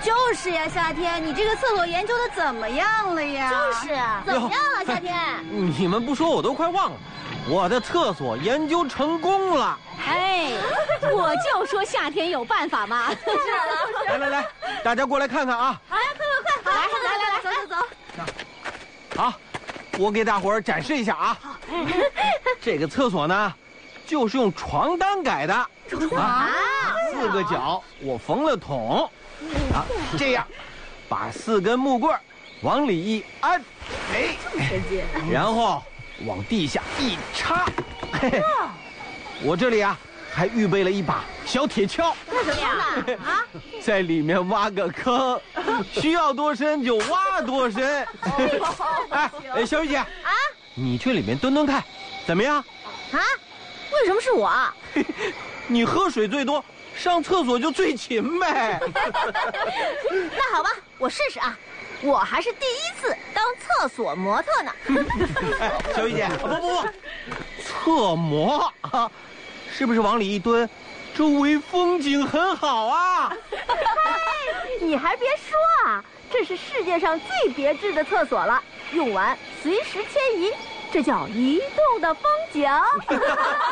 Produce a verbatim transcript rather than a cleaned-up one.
就是呀，夏天，你这个厕所研究的怎么样了呀？ 就是啊， 怎么样了，夏天？ 你们不说我都快忘了，我的厕所研究成功了。 哎，我就说夏天有办法嘛。 来来来，大家过来看看啊！ 好呀，快快快，来来来来，走走走。好，我给大伙儿展示一下啊。这个厕所呢，就是用床单改的。啊，四个角我缝了孔，啊，这样，把四根木棍往里一安，哎，然后往地下一插，嘿嘿，我这里啊还预备了一把小铁锹， 干什么呀？啊， 在里面挖个坑，需要多深就挖多深。哎哎，小雨姐啊，你去里面蹲蹲看，怎么样？ 啊？为什么是我啊？ 你喝水最多，上厕所就最勤呗。 那好吧，我试试啊。我还是第一次当厕所模特呢。 哎，小雨姐，不不不，厕模啊，是不是往里一蹲，周围风景很好啊？ 你还别说啊，这是世界上最别致的厕所了，用完随时迁移，这叫移动的风景。